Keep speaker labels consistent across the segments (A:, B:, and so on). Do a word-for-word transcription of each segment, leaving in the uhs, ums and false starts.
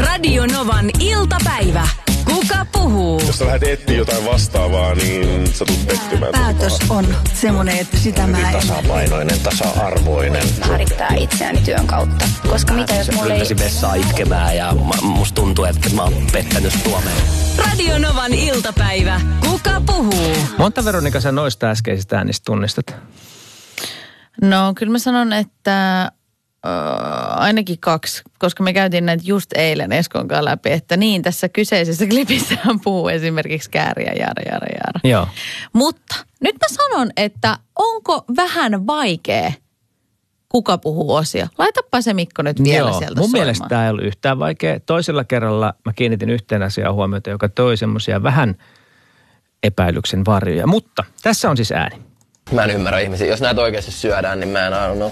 A: Radio Novan iltapäivä. Kuka puhuu?
B: Jos sä lähdet etsiä jotain vastaavaa, niin sä tulet pettymään.
C: Päätös on semmoinen, että sitä mä en...
D: Tasapainoinen, tasa-arvoinen.
E: Määrittää itseäni työn kautta. Koska mitä jos mulle ei...
D: vessaa itkemään ja musta tuntuu, että mä oon pettänyt Suomeen.
A: Radio Novan iltapäivä. Kuka puhuu?
F: Monta, Veronika, sä noista äskeisistä äänistä tunnistat?
G: No kyllä mä sanon, että äh, ainakin kaksi, koska me käytiin näitä just eilen Eskon kanssa läpi, että niin tässä kyseisessä klipissä hän puhuu esimerkiksi kääriä, jaara, jaara, jaara.
F: Joo.
G: Mutta nyt mä sanon, että onko vähän vaikea kuka puhuu osia? Laitapa se Mikko nyt vielä
F: Joo,
G: sieltä
F: mun
G: soimaan.
F: mielestä tämä ei ollut yhtään vaikea. Toisella kerralla mä kiinnitin yhteen asiaan huomiota, joka toi semmoisia vähän epäilyksen varjoja. Mutta tässä on siis ääni.
D: Mä en ymmärrä ihmisiä. Jos näitä oikeasti syödään, niin mä en aina.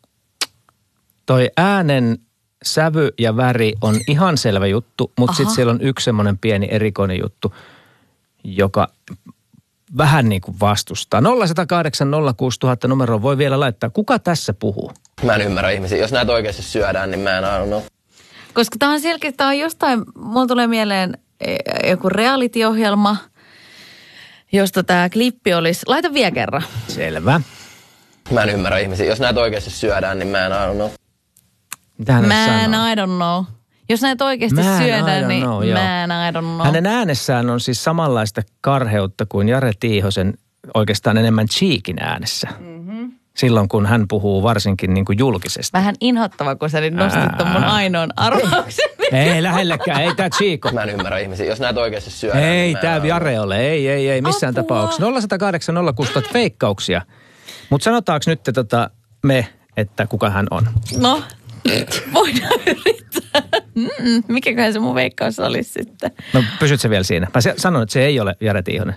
F: Toi äänen sävy ja väri on ihan selvä juttu, mutta sitten siellä on yksi semmoinen pieni erikoinen juttu, joka vähän niin kuin vastustaa. nolla yksi nolla kahdeksan nolla kuusi nolla nolla nolla numeroon voi vielä laittaa. Kuka tässä puhuu?
D: Mä en ymmärrä ihmisiä. Jos näitä oikeasti syödään, niin mä en aina.
G: Koska tämä on selkeä, tämä on jostain, mulla tulee mieleen joku reality-ohjelma, josta tämä klippi olisi. Laita vielä kerran.
F: Selvä.
D: Mä en ymmärrä ihmisiä. Jos näitä oikeasti syödään, niin mä en aina.
F: Mitähän
G: Man, I don't know. Jos näitä oikeasti
F: Man,
G: syödään, niin
F: know, joo.
G: man, I don't know.
F: Hänen äänessään on siis samanlaista karheutta kuin Jare Tiihosen oikeastaan enemmän Cheekin äänessä. Mm-hmm. Silloin, kun hän puhuu varsinkin niin kuin julkisesti.
G: Vähän inhottava, kun sä nyt nostit ton mun ainoan arvauksen.
F: Ei lähellekään, ei tää Chiiko.
D: Mä en ymmärrä ihmisiä. Jos näitä oikeasti syödään,
F: Ei,
D: niin
F: tää Jare ole. Ei, ei, ei, missään
G: Apua.
F: tapauksessa. nolla yksi nolla kahdeksan nolla kuusi nolla nolla feikkauksia. Mutta sanotaanko nyt tota, me, että kuka hän on?
G: No, voidaan yrittää. Mm, mikäköhän se mun veikkaus olisi sitten?
F: No pysyt se vielä siinä. Mä sanon, että se ei ole Jare Tiihonen.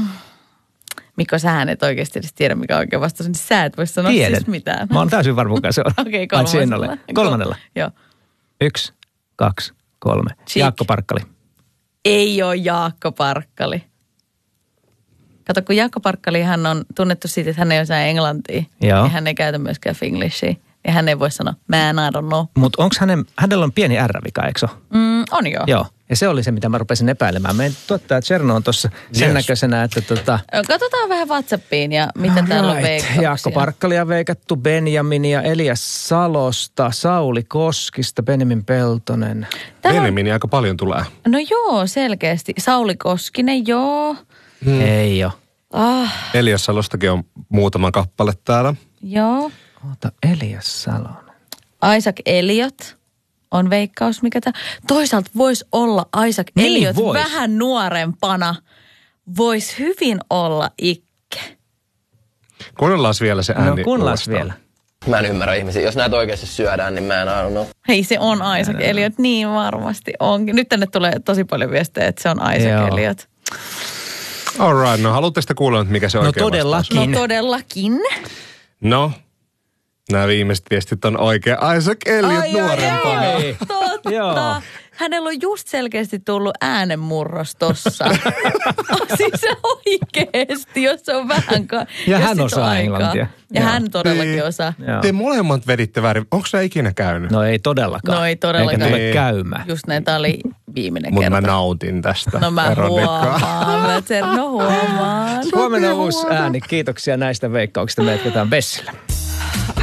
G: Mikko, sähän et oikeasti edes tiedä, mikä on oikein vastaus, niin sä et voi sanoa
F: Tiedän.
G: siis mitään.
F: Mä oon täysin varma, kuka se on.
G: Okei, okay, kolmannella.
F: Kolmannella.
G: Joo.
F: Yksi, kaksi, kolme.
G: Cheek.
F: Jaakko Parkkali.
G: Ei ole Jaakko Parkkali. Kato, kun Jaakko Parkkali, hän on tunnettu siitä, että hän ei osaa englantia.
F: Joo.
G: Ja hän ei käytä myöskään finglishia. Ja hän ei voi sanoa, man, I don't know.
F: Mutta onko hänen, hänellä on pieni R-vika, eikö se ole?
G: Mm, on joo.
F: Joo. Ja se oli se, mitä mä rupesin epäilemään. Meidän tuottaja Cherno on tuossa sen
B: Yes.
F: näköisenä, että tota...
G: Katsotaan vähän WhatsAppiin ja mitä täällä on veikkauksia.
F: Jaakko Parkkalia veikattu, Benjaminia, Elias Salosta, Sauli Koskista, Benjamin Peltonen.
G: Täällä on-
B: Benjamini aika paljon tulee.
G: No joo, selkeästi. Sauli Koskinen, joo.
F: Hmm. Ei oo.
G: Ah,
B: Elias Salostakin on muutama kappale täällä.
G: joo.
F: Oota, Elias Salonen.
G: Isaac Elliot on veikkaus, mikä tämä. Toisaalta voisi olla Isaac
F: Niin
G: Elliot
F: vois.
G: vähän nuorempana. Voisi hyvin olla Ikke.
B: Kuunnellaan vielä se ääni
F: No kuunnellaan
B: uudestaan.
F: vielä.
D: Mä en ymmärrä ihmisiä. Jos näitä oikeasti syödään, niin mä en aina.
G: Hei, se on Isaac Elliot. Niin varmasti onkin. Nyt tänne tulee tosi paljon viestejä, että se on Isaac
F: Joo.
G: Elliot.
B: All right, no haluatte sitten kuulla nyt, mikä se
F: No
B: oikein
F: todellakin.
B: vastaus
G: No todellakin.
B: on? No, nämä viimeiset viestit on oikein. Isaac Elliot
G: Ai, ai,
B: nuorempana.
F: ai.
G: Totta.
F: Joo.
G: Hänellä on just selkeästi tullut äänenmurros tossa. Siis oikeesti, jos se on vähän... Ka-
F: Ja
G: jos
F: hän
G: sit on
F: osaa
G: aikaa.
F: englantia.
G: Ja
F: Joo.
G: hän todellakin
B: Niin.
G: osaa.
F: Joo.
B: Te molemmat veditte väärin. Onko se ikinä käynyt?
F: No ei todellakaan.
G: No ei todellakaan.
F: Eikä tule
B: Niin.
F: käymään.
G: Just näin, tää oli viimeinen
B: Mutta
G: kerta.
B: mä nautin tästä.
G: No mä
B: Veronika.
G: huomaan. Mä Serno huomaan.
F: Huomenna uusi ääni. Kiitoksia näistä veikkauksista. Me jatketaan Bessillä.